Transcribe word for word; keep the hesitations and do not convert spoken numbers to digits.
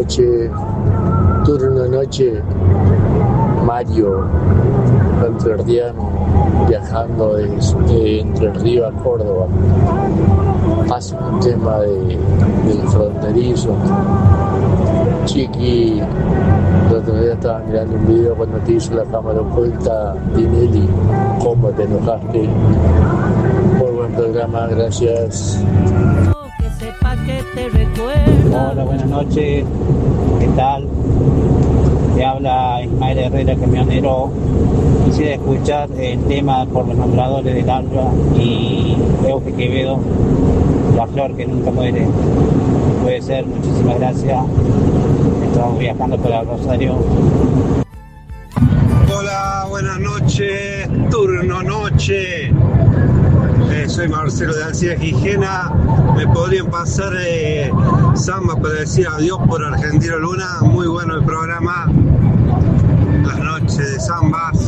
noches. Turno noche. Mario, entrerriano, viajando de, de Entre Ríos a Córdoba. Pasa un tema de, del fronterizo. Chiqui, el otro día estaba mirando un video cuando te hizo la cámara oculta, Tinelli, cómo te enojaste. Muy buen programa, gracias. Que sepa que te recuerda. Hola, buenas noches, ¿qué tal? Te habla Ismael Herrera, camionero. Quisiera escuchar el tema por los nombradores del Alba y Euge Quevedo, La Flor que Nunca Muere. Puede ser, muchísimas gracias. Estamos viajando para Rosario. Hola, buenas noches, turno noche. Eh, soy Marcelo de Alcira Gijena. Me podrían pasar eh, samba para decir adiós por Argentino Luna. Muy bueno el programa. Las noches de zambas.